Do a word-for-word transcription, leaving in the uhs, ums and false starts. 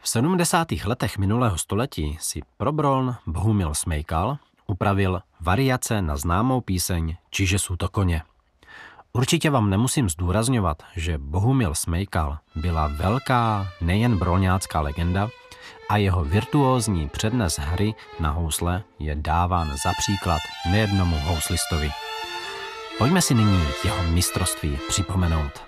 V sedmdesátých letech minulého století si pro Broln Bohumil Smejkal upravil variace na známou píseň Čiže sú to koně. Určitě vám nemusím zdůrazňovat, že Bohumil Smejkal byla velká nejen brolňácká legenda a jeho virtuózní přednes hry na housle je dáván za příklad nejednomu houslistovi. Pojďme si nyní jeho mistrovství připomenout.